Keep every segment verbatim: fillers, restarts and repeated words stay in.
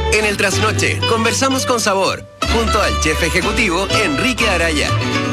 En el Trasnoche, conversamos con sabor, junto al chef ejecutivo Enrique Araya.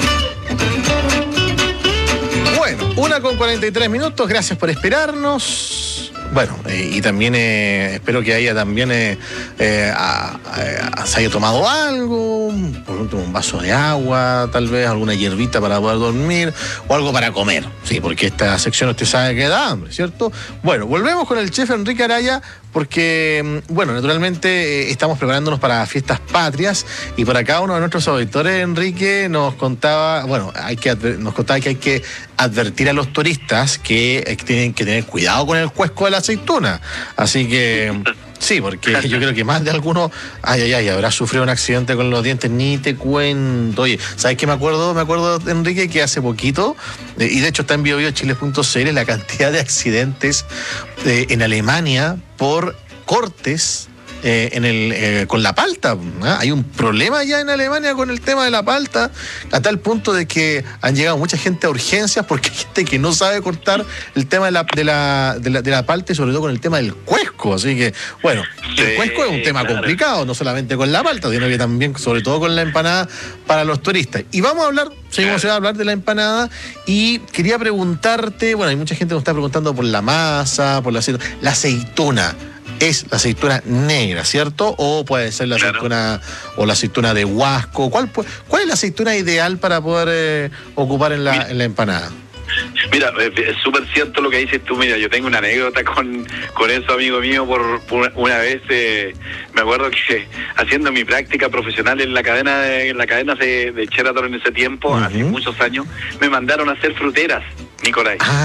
Bueno, una con cuarenta y tres minutos, gracias por esperarnos. Bueno, eh, y también eh, espero que haya también eh, eh, a, a, se haya tomado algo, por último un vaso de agua, tal vez alguna hierbita para poder dormir o algo para comer, sí, porque esta sección usted sabe que da hambre, ¿cierto? Bueno, volvemos con el chef Enrique Araya porque, bueno, naturalmente eh, estamos preparándonos para fiestas patrias y por acá uno de nuestros auditores, Enrique, nos contaba, bueno, hay que adver- nos contaba que hay que advertir a los turistas que eh, tienen que tener cuidado con el cuesco de la aceituna. Así que sí, porque yo creo que más de alguno, ay, ay, ay, habrá sufrido un accidente con los dientes, ni te cuento. Oye, ¿sabes qué me acuerdo? Me acuerdo, Enrique, que hace poquito, eh, y de hecho está en bio bio chile punto c l, la cantidad de accidentes eh, en Alemania por cortes Eh, en el, eh, con la palta. ¿eh? Hay un problema ya en Alemania con el tema de la palta, a tal punto de que han llegado mucha gente a urgencias porque hay gente que no sabe cortar el tema de la, de la, de la, de la palta y sobre todo con el tema del cuesco. Así que, bueno, sí, el cuesco es un tema claro. complicado, no solamente con la palta, sino que también, sobre todo con la empanada para los turistas. Y vamos a hablar, seguimos a hablar de la empanada y quería preguntarte, bueno, hay mucha gente que nos está preguntando por la masa, por la aceituna. La aceituna. Es la aceituna negra, ¿cierto? O puede ser la claro. aceituna o la aceituna de Huasco. ¿Cuál, cuál es la aceituna ideal para poder eh, ocupar en la, mira, en la empanada? Mira, es súper cierto lo que dices tú. Mira, yo tengo una anécdota con, con eso, amigo mío, por, por una vez eh, me acuerdo que haciendo mi práctica profesional en la cadena de, en la cadena de, de Sheraton en ese tiempo, uh-huh. hace muchos años, me mandaron a hacer fruteras, Nicolás. Ah.